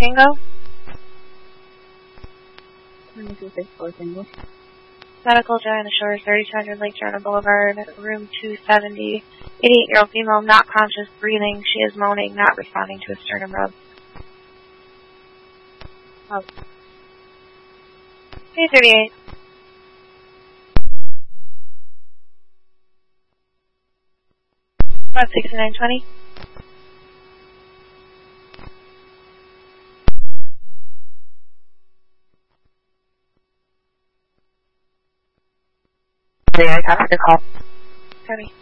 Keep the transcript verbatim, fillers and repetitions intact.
Tango. twenty-two six four Tango. Medical Joanna Shores, thirty-two hundred Lake Turner Boulevard, room two seventy. eighty-eight-year-old female, not conscious, breathing. She is moaning, not responding to a sternum rub. Oh. P thirty-eight. five sixty-nine twenty. Yeah, I got the call. Copy.